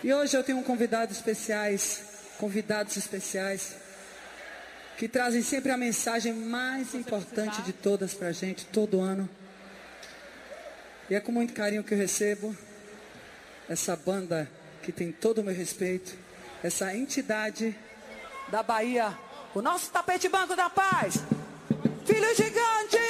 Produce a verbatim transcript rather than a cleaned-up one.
E hoje eu tenho um convidados especiais, convidados especiais, que trazem sempre a mensagem mais importante de todas pra gente, todo ano. E é com muito carinho que eu recebo essa banda que tem todo o meu respeito, essa entidade da Bahia, o nosso Tapete Branco da Paz, Filho Gigante!